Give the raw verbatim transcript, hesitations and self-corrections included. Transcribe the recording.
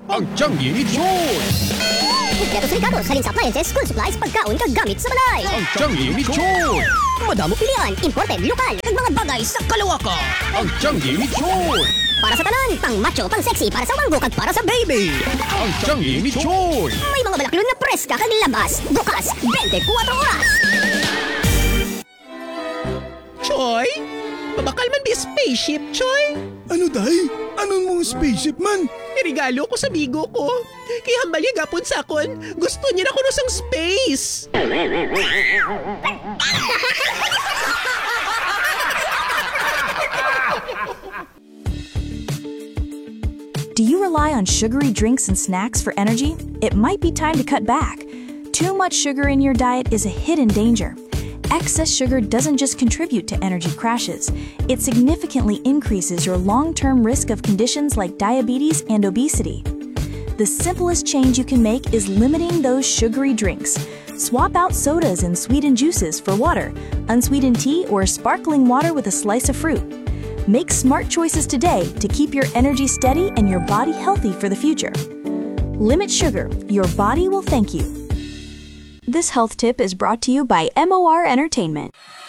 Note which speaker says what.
Speaker 1: Ang Changi ni Choi!
Speaker 2: Kompleto sa Ricardo, salin sa appliances, school supplies, pagkaon, kagamit sa balay.
Speaker 1: Ang Changi ni Choi!
Speaker 2: Madamo pilihan, imported, lokal, ug mga bagay sa kalawakan.
Speaker 1: Ang Changi ni Choi!
Speaker 2: Para sa tanan, pang macho, pang sexy, para sa wanggo, kag para sa baby.
Speaker 1: Ang Changi ni Choi!
Speaker 2: May mga balakilon nga preska kag labas, bukas, twenty-four oras.
Speaker 3: Choy? Mabakal man di spaceship, Choy?
Speaker 4: Ano day? Anong mga spaceship man?
Speaker 3: Irigalo ko sa bigo ko. Kaya hambal niya gapon sa akon. Gusto niya na ko ng space.
Speaker 5: Do you rely on sugary drinks and snacks for energy? It might be time to cut back. Too much sugar in your diet is a hidden danger. Excess sugar doesn't just contribute to energy crashes, it significantly increases your long-term risk of conditions like diabetes and obesity. The simplest change you can make is limiting those sugary drinks. Swap out sodas and sweetened juices for water, unsweetened tea, or sparkling water with a slice of fruit. Make smart choices today to keep your energy steady and your body healthy for the future. Limit sugar, your body will thank you. This health tip is brought to you by M O R Entertainment.